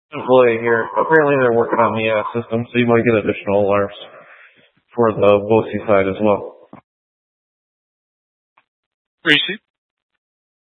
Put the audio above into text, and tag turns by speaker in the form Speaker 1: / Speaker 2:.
Speaker 1: employee here. Apparently they're working on the system, so you might get additional alerts for the BOSI side as well.
Speaker 2: Gracie?